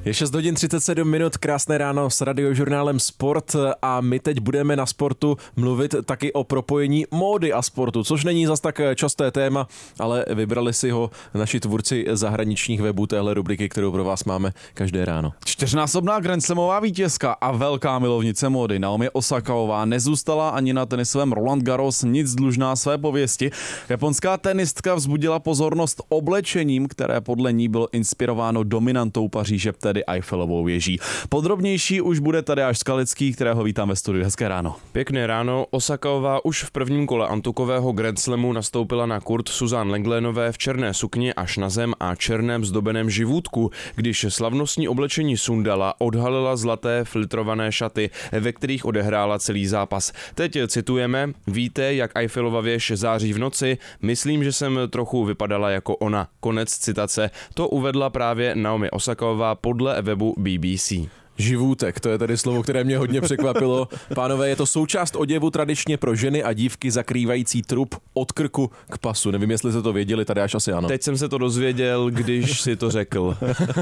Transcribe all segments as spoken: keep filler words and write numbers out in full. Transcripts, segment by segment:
Je šest hodin třicet sedm minut, krásné ráno s radiožurnálem Sport a my teď budeme na sportu mluvit taky o propojení módy a sportu, což není zas tak časté téma, ale vybrali si ho naši tvůrci zahraničních webů téhle rubriky, kterou pro vás máme každé ráno. Čtyřnásobná grandslamová vítězka a velká milovnice módy Naomi Osakaová nezůstala ani na tenisovém Roland Garros nic dlužná své pověsti. Japonská tenistka vzbudila pozornost oblečením, které podle ní bylo inspirováno dominantou Paříže, tedy Eiffelovou věží. Podrobnější už bude Tadeáš Skalický, kterého vítám ve studiu. Hezké ráno. Pěkné ráno. Osakaová už v prvním kole antukového Grand Slamu nastoupila na kurt Suzanne Lenglenové v černé sukni až na zem a černém zdobeném živůtku. Když slavnostní oblečení sundala, odhalila zlaté filtrované šaty, ve kterých odehrála celý zápas. Teď citujeme: víte, jak Eiffelova věž září v noci? Myslím, že jsem trochu vypadala jako ona. Konec citace. To uvedla právě Naomi Osakaová podle webu B B C. Živůtek, to je tedy slovo, které mě hodně překvapilo. Pánové, je to součást oděvu tradičně pro ženy a dívky zakrývající trup od krku k pasu. Nevím, jestli jste to věděli, tady až asi ano. Teď jsem se to dozvěděl, když si to řekl.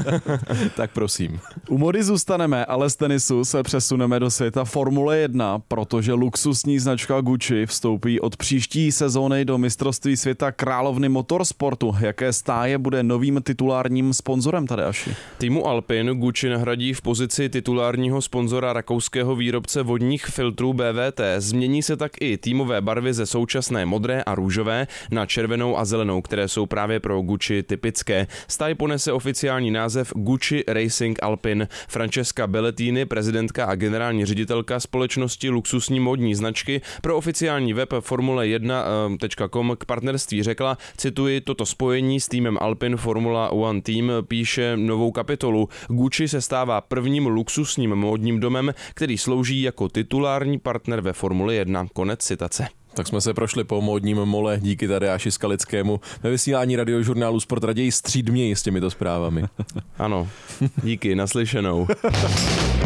Tak prosím. U mody zůstaneme, ale z tenisu se přesuneme do světa Formule jedna, protože luxusní značka Gucci vstoupí od příští sezóny do mistrovství světa královny motorsportu. Jaké stáje bude novým titulárním sponzorem, Tadeáši? Týmu Alpine Gucci nahradí v pozici titulárního sponzora rakouského výrobce vodních filtrů B V T. Změní se tak i týmové barvy ze současné modré a růžové na červenou a zelenou, které jsou právě pro Gucci typické. Stáj ponese oficiální název Gucci Racing Alpine. Francesca Bellettini, prezidentka a generální ředitelka společnosti luxusní módní značky, pro oficiální web formule jedna tečka com k partnerství řekla, cituji: toto spojení s týmem Alpine Formula One Team píše novou kapitolu. Gucci se stává prvním luxusním módním domem, který slouží jako titulární partner ve Formuli jedna. Konec citace. Tak jsme se prošli po módním mole díky Tadeáši Skalickému. Ve vysílání radiožurnálu Sport raději střídměji s těmito zprávami. Ano, díky, naslyšenou.